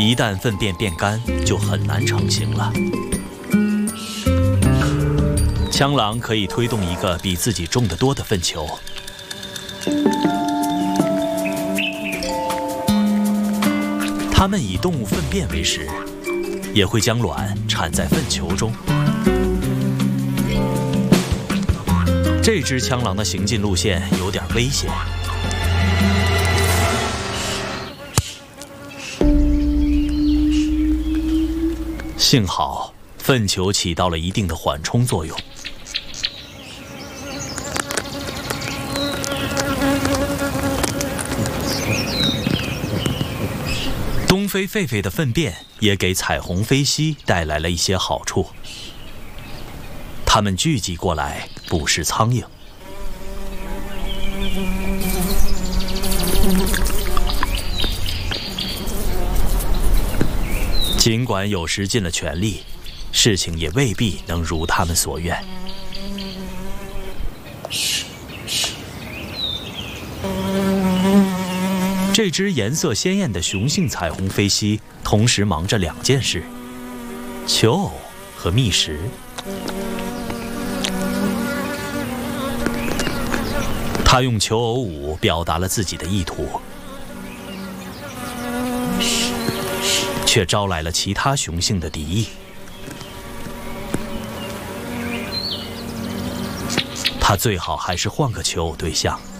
一旦粪便变干，就很难成型了。枪狼可以推动一个比自己重得多的粪球。它们以动物粪便为食，也会将卵产在粪球中。这只枪狼的行进路线有点危险。幸好粪球起到了一定的缓冲作用。东非狒狒的粪便也给彩虹飞蜥带来了一些好处。它们聚集过来捕食苍蝇。尽管有时尽了全力，事情也未必能如他们所愿。这只颜色鲜艳的雄性彩虹飞蜥同时忙着2件事：求偶和觅食。它用求偶舞表达了自己的意图，却招来了其他雄性的敌意。它最好还是换个求偶对象。